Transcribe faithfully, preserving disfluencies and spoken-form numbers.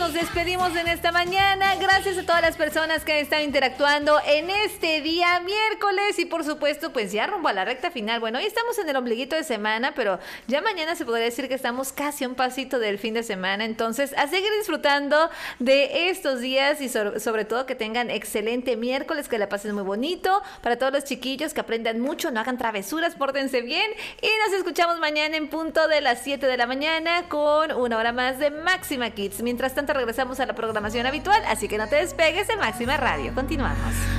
nos despedimos en esta mañana. Gracias a todas las personas que han estado interactuando en este día miércoles y por supuesto pues ya rumbo a la recta final. Bueno, hoy estamos en el ombliguito de semana, pero ya mañana se podría decir que estamos casi a un pasito del fin de semana. Entonces a seguir disfrutando de estos días y sobre, sobre todo que tengan excelente miércoles, que la pasen muy bonito. Para todos los chiquillos que aprendan mucho, no hagan travesuras, pórtense bien y nos escuchamos mañana en punto de las siete de la mañana con una hora más de Máxima Kids. Mientras tanto regresamos a la programación habitual, así que no te despegues de Máxima Radio. Continuamos.